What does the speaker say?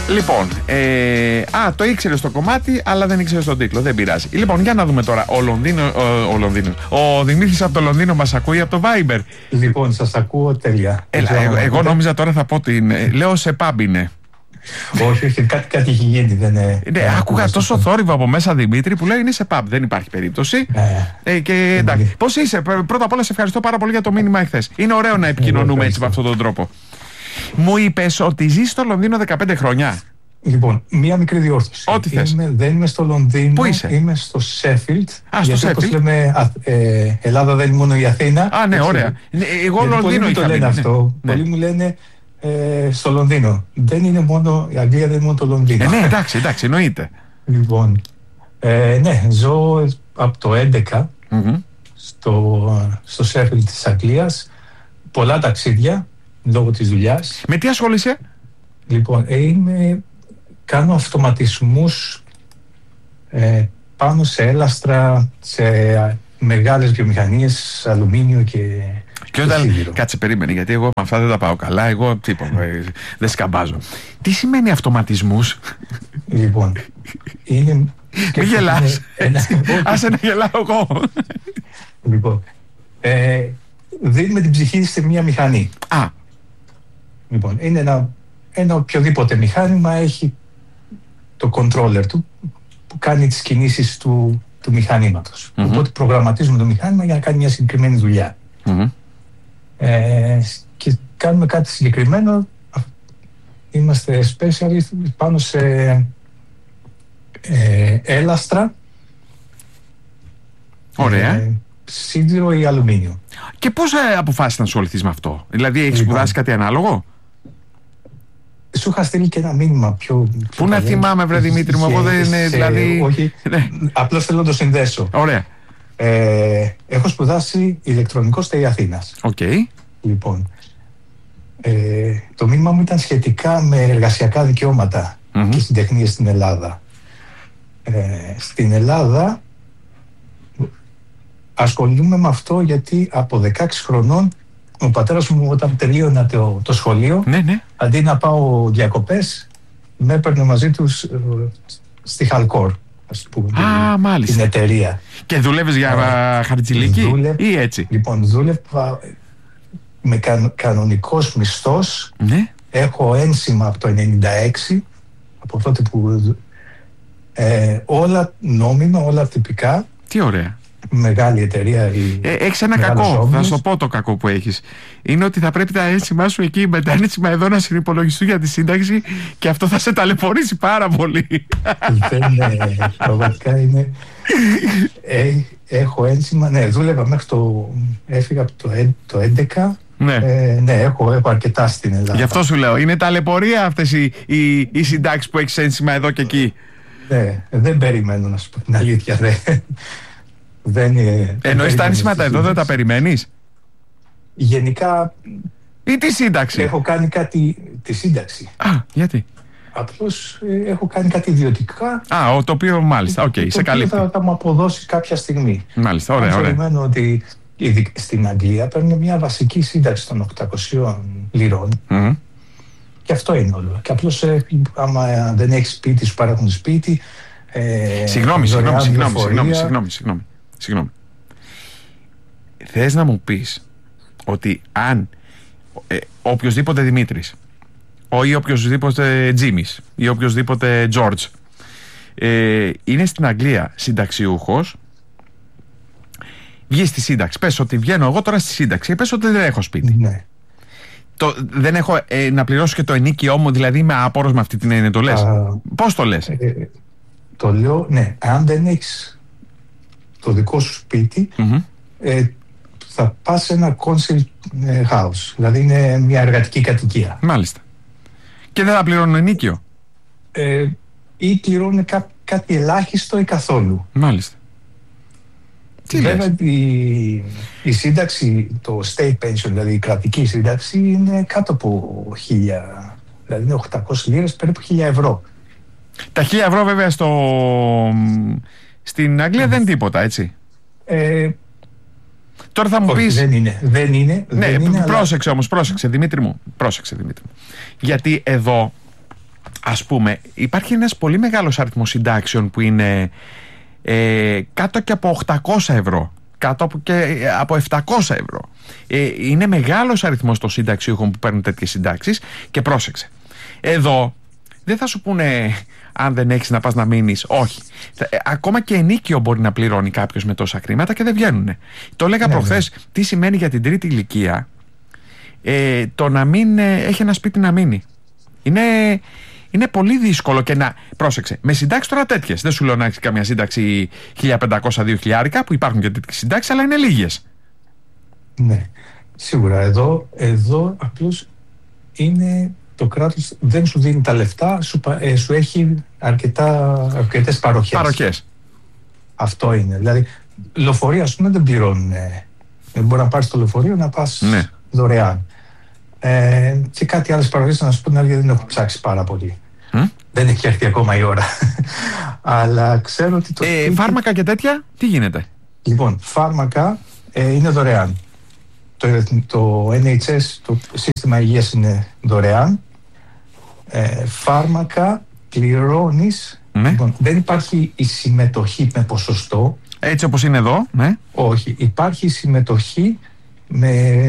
Λοιπόν, το ήξερε το κομμάτι, αλλά δεν ήξερε τον τίτλο. Δεν πειράζει. Λοιπόν, για να δούμε τώρα. Ο Δημήτρης από το Λονδίνο μας ακούει από το Viber. Λοιπόν, σας ακούω τέλεια. Εγώ νόμιζα τώρα θα πω λέω σε pub είναι. Όχι, κάτι έχει γίνει. Ναι, άκουγα τόσο θόρυβο από μέσα, Δημήτρη, που λέει είναι σε pub. Δεν υπάρχει περίπτωση. Και εντάξει. Πώς είσαι? Πρώτα απ' όλα, σε ευχαριστώ πάρα πολύ για το μήνυμα εχθές. Είναι ωραίο να επικοινωνούμε έτσι με αυτόν τον τρόπο. Μου είπες ότι ζεις στο Λονδίνο 15 χρόνια. Λοιπόν, μία μικρή διόρθωση. Ό,τι θες. Δεν είμαι στο Λονδίνο. Πού είσαι? Είμαι στο Σέφιλντ. Στο Σέφιλντ. Όπως λέμε, Ελλάδα δεν είναι μόνο η Αθήνα. Ναι, ωραία. Εγώ Λονδίνο είχα. Πολλοί μου το λένε αυτό. Πολλοί μου λένε στο Λονδίνο. Δεν είναι μόνο η Αγγλία, δεν είναι μόνο το Λονδίνο. Ναι, εντάξει, εννοείται. Λοιπόν, ναι, ζω από το 2011 στο Σέφιλντ της Αγγλίας. Πολλά ταξίδια λόγω της δουλειάς. Με τι ασχολείσαι? Λοιπόν, κάνω αυτοματισμούς πάνω σε έλαστρα, σε μεγάλες βιομηχανίες, αλουμίνιο και σίδηρο. Κάτσε, περίμενε, γιατί εγώ με αυτά δεν τα πάω καλά. Εγώ τίποτα, δεν σκαμπάζω. Τι σημαίνει αυτοματισμούς? Λοιπόν, είναι... Μην γελάς. Άσε να γελάω εγώ. Λοιπόν, δίνουμε την ψυχή σε μια μηχανή. Λοιπόν, είναι ένα οποιοδήποτε μηχάνημα έχει το controller του που κάνει τις κινήσεις του μηχανήματος. Οπότε προγραμματίζουμε το μηχάνημα για να κάνει μια συγκεκριμένη δουλειά. Και κάνουμε κάτι συγκεκριμένο. Είμαστε specialist πάνω σε έλαστρα, σίδηρο ή αλουμίνιο. Και πώς αποφάσισες να ασχοληθείς με αυτό? Δηλαδή έχεις σπουδάσει κάτι ανάλογο? Σου είχα στείλει και ένα μήνυμα πιο Πού να θυμάμαι, βρε Δημήτρη μου, εγώ δεν είναι δηλαδή... Όχι, απλώς θέλω να το συνδέσω. Ωραία. Έχω σπουδάσει ηλεκτρονικό ΣΤΕΙ Αθήνας. Λοιπόν, το μήνυμα μου ήταν σχετικά με εργασιακά δικαιώματα και συντεχνίες στην Ελλάδα. Στην Ελλάδα ασχολούμαι με αυτό γιατί από 16 χρονών ο πατέρας μου, όταν τελείωνα το σχολείο, αντί να πάω διακοπές, με έπαιρνε μαζί τους στη Χαλκόρ, ας πούμε, την εταιρεία. Και δούλευες για χαρτζηλίκι ή έτσι? Λοιπόν, δούλευα με κανονικός μισθός. Έχω ένσημα από το 96, από τότε που όλα νόμιμα, όλα τυπικά. Τι ωραία. Μεγάλη εταιρεία. Έχεις ένα κακό, θα σου πω το κακό που έχεις. Είναι ότι θα πρέπει τα ένσημά σου εκεί με τα ένσημα εδώ να συνυπολογιστούν για τη σύνταξη και αυτό θα σε ταλαιπωρήσει πάρα πολύ. Πραγματικά είναι. Έχω ένσημα. Ναι, δούλευα μέχρι έφυγα από το 2011. Ναι, έχω αρκετά στην Ελλάδα. Γι' αυτό σου λέω, είναι ταλαιπωρία αυτές οι συντάξεις που έχεις ένσημα εδώ και εκεί. Ναι, δεν περιμένω να σου πω την αλήθεια. Εννοείς τα ένσηματα εδώ δεν τα περιμένεις? Γενικά. Ή τη σύνταξη? Έχω κάνει κάτι. Τη σύνταξη. Γιατί? Απλώς έχω κάνει κάτι ιδιωτικά. Το οποίο μάλιστα, σε καλύπτει. Θα μου αποδώσει κάποια στιγμή. Μάλιστα, ωραία. Περιμένω ότι στην Αγγλία παίρνουν μια βασική σύνταξη των 800 λιρών. Και αυτό είναι όλο. Και απλώς άμα δεν έχεις σπίτι, σου παρέχουν σπίτι. Συγγνώμη. Θες να μου πεις ότι αν οποιοσδήποτε Δημήτρης ή οποιοσδήποτε Τζίμις ή οποιοσδήποτε Τζόρτζ είναι στην Αγγλία συνταξιούχος, βγει στη σύνταξη, πες ότι βγαίνω εγώ τώρα στη σύνταξη, πες ότι δεν έχω σπίτι, δεν έχω να πληρώσω και το ενοίκιό μου, δηλαδή είμαι άπορος με αυτή την έννοια, το λες? Πώς το λες? Το λέω, ναι, αν δεν έχεις το δικό σου σπίτι, θα πας σε ένα council house, δηλαδή είναι μια εργατική κατοικία. Μάλιστα. Και δεν θα πληρώνουν ενοίκιο? Ή πληρώνουν κάτι ελάχιστο ή καθόλου. Μάλιστα. Βέβαια η σύνταξη, το state pension, δηλαδή η κρατική σύνταξη, είναι κάτω από 1.000, δηλαδή είναι 800 λίρες, περίπου 1.000 ευρώ. Τα 1.000 ευρώ βέβαια στην Αγγλία δεν είναι τίποτα, έτσι. Τώρα θα μου πεις... Δεν είναι. Πρόσεξε όμως, Δημήτρη μου. Γιατί εδώ ας πούμε, υπάρχει ένας πολύ μεγάλος αριθμός συντάξεων που είναι κάτω και από 800 ευρώ, κάτω και από 700 ευρώ. Είναι μεγάλος αριθμός των συνταξιούχων που παίρνουν τέτοιες συντάξεις. Και πρόσεξε, εδώ δεν θα σου πούνε αν δεν έχεις να πας να μείνεις. Όχι. Ακόμα και ενίκιο μπορεί να πληρώνει κάποιος με τόσα χρήματα και δεν βγαίνουν. Το έλεγα προχθές, τι σημαίνει για την τρίτη ηλικία το να μην έχει ένα σπίτι να μείνει. Είναι πολύ δύσκολο και να. Πρόσεξε, με συντάξεις τώρα τέτοιες. Δεν σου λέω να έχεις καμιά σύνταξη 1.500-2.000 που υπάρχουν και τέτοιες συντάξεις, αλλά είναι λίγες. Ναι, σίγουρα. Εδώ απλώς το κράτος δεν σου δίνει τα λεφτά, σου έχει αρκετές παροχές. Αυτό είναι. Δηλαδή, λεωφορεία, ας πούμε, δεν πληρώνουν. Δεν μπορεί να πάρεις το λεωφορείο να πας δωρεάν. Και κάτι άλλες παροχές, να σου πω, γιατί δεν έχω ψάξει πάρα πολύ. Δεν έχει έρθει ακόμα η ώρα. Αλλά ξέρω ότι φάρμακα και τέτοια, τι γίνεται? Λοιπόν, φάρμακα είναι δωρεάν. Το NHS, το σύστημα υγείας, είναι δωρεάν. Φάρμακα πληρώνεις. Λοιπόν, δεν υπάρχει η συμμετοχή με ποσοστό. Έτσι όπως είναι εδώ, ναι. Όχι, υπάρχει η συμμετοχή με